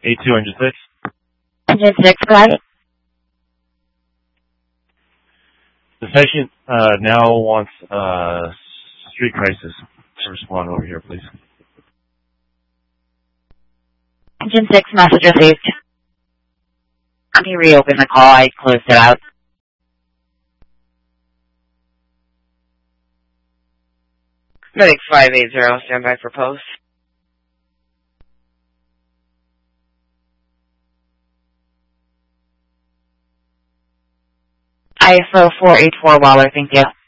82 engine 6. Engine 6, go ahead. The patient now wants street crisis to respond over here, please. Engine 6, message received. Let me reopen the call. I closed it out. Medic 580, stand by for post. ISO 484 Waller, thank you.